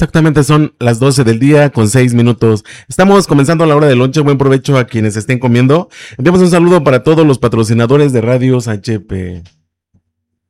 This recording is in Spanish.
Exactamente, son las 12 del día con 6 minutos. Estamos comenzando a la hora del lonche. Buen provecho a quienes estén comiendo. Enviamos un saludo para todos los patrocinadores de Radios HP.